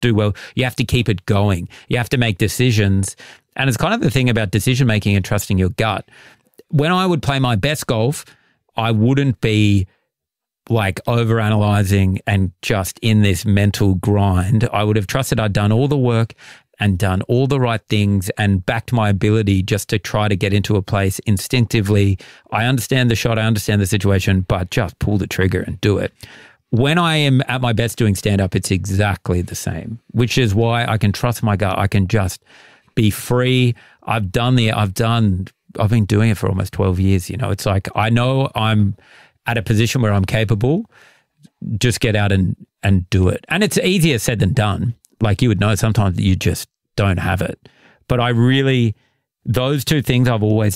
do well. You have to keep it going. You have to make decisions. And it's kind of the thing about decision making and trusting your gut. When I would play my best golf, I wouldn't be like overanalyzing and just in this mental grind. I would have trusted I'd done all the work and done all the right things and backed my ability just to try to get into a place instinctively. I understand the shot, I understand the situation, but just pull the trigger and do it. When I am at my best doing stand-up, it's exactly the same, which is why I can trust my gut. I can just be free. I've been doing it for almost 12 years. You know, it's like, I know I'm at a position where I'm capable, just get out and do it. And it's easier said than done. Like you would know, sometimes you just don't have it. But those two things I've always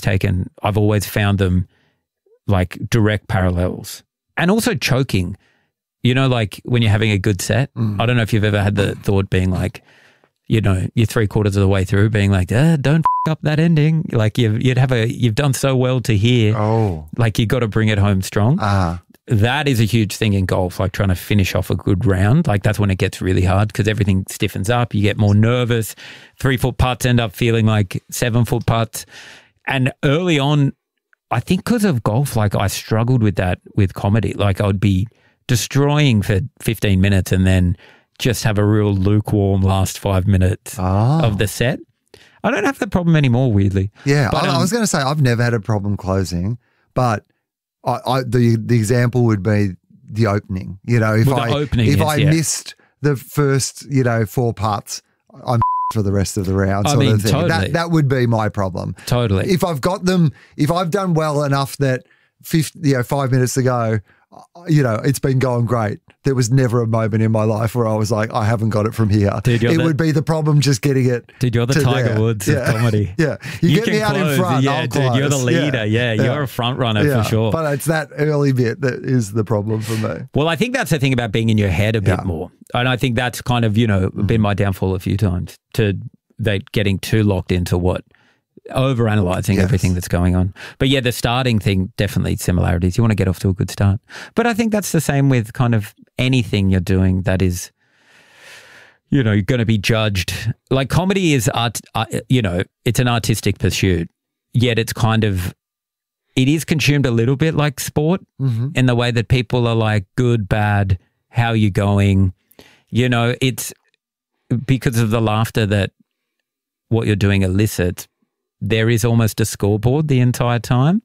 found them like direct parallels. And also choking, you know, like when you're having a good set, I don't know if you've ever had the thought being like, you know, you're 3/4 of the way through being like, don't up that ending. Like you've done so well to here. Oh. Like you got to bring it home strong. That is a huge thing in golf, like trying to finish off a good round. Like that's when it gets really hard because everything stiffens up. You get more nervous. 3-foot putts end up feeling like 7-foot putts. And early on, I think because of golf, like I struggled with that with comedy. Like I would be destroying for 15 minutes and then just have a real lukewarm last 5 minutes of the set. I don't have that problem anymore, weirdly. Yeah, but, I was going to say I've never had a problem closing, but the example would be the opening. You know, if I missed the first, 4 putts, I'm for the rest of the round. Sort of thing. Totally. That would be my problem. Totally. If I've done well enough that 5 minutes to go, it's been going great. There was never a moment in my life where I was like, I haven't got it from here. Dude, it would be the problem just getting it. Dude, you're the Tiger Woods of comedy. Yeah. You get me out in front, I'll dude, you're the leader. Yeah. You're a front runner for sure. But it's that early bit that is the problem for me. Well, I think that's the thing about being in your head a bit more. And I think that's kind of, been my downfall a few times to getting too locked into overanalyzing everything that's going on. But yeah, the starting thing, definitely similarities. You want to get off to a good start. But I think that's the same with kind of anything you're doing that is, you're going to be judged. Like comedy is art, it's an artistic pursuit, yet it's it is consumed a little bit like sport in the way that people are like, good, bad, how you going? It's because of the laughter that what you're doing elicits. There is almost a scoreboard the entire time.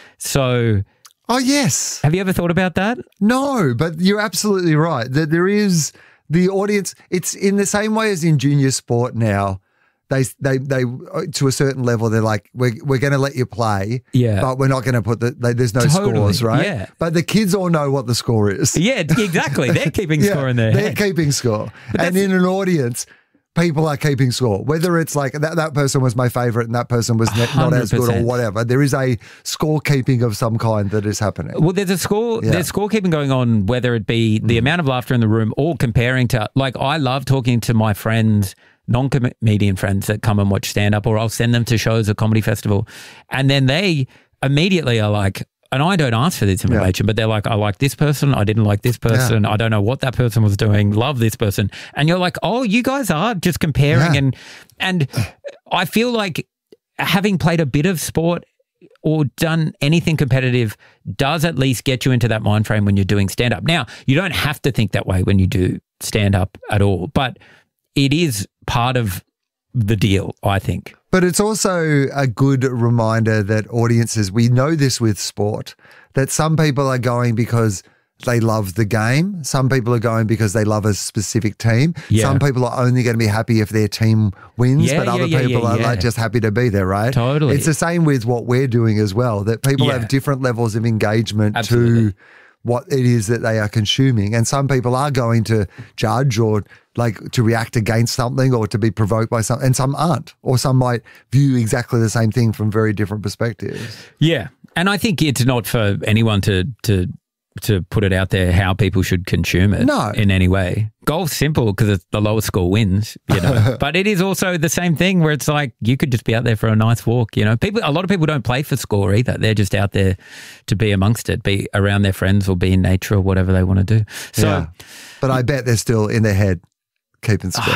So, oh yes. Have you ever thought about that? No, but you're absolutely right. That there is the audience. It's in the same way as in junior sport now. They to a certain level, they're like, we're going to let you play, but we're not going to put there's no scores, right? Yeah. But the kids all know what the score is. Yeah, exactly. They're keeping score in their head. They're keeping score. And in an audience, people are keeping score, whether it's like that person was my favorite and that person was not as good or whatever. There is a scorekeeping of some kind that is happening. Well, there's there's scorekeeping going on, whether it be the amount of laughter in the room or comparing to, like, I love talking to my friends, non-comedian friends that come and watch stand-up, or I'll send them to shows at Comedy Festival, and then they immediately are like, and I don't ask for this information, but they're like, I like this person, I didn't like this person, I don't know what that person was doing, love this person. And you're like, oh, you guys are just comparing. And I feel like having played a bit of sport or done anything competitive does at least get you into that mind frame when you're doing stand-up. Now, you don't have to think that way when you do stand-up at all, but it is part of the deal, I think. But it's also a good reminder that audiences, we know this with sport, that some people are going because they love the game. Some people are going because they love a specific team. Yeah. Some people are only going to be happy if their team wins, but other people are like just happy to be there, right? Totally. It's the same with what we're doing as well, that people have different levels of engagement to what it is that they are consuming. And some people are going to judge or like to react against something or to be provoked by something, and some aren't, or some might view exactly the same thing from very different perspectives. Yeah. And I think it's not for anyone to put it out there how people should consume it in any way. Golf's simple because the lowest score wins, but it is also the same thing where it's like you could just be out there for a nice walk, A lot of people don't play for score either. They're just out there to be amongst it, be around their friends or be in nature or whatever they want to do. So, but I bet they're still in their head keeping score.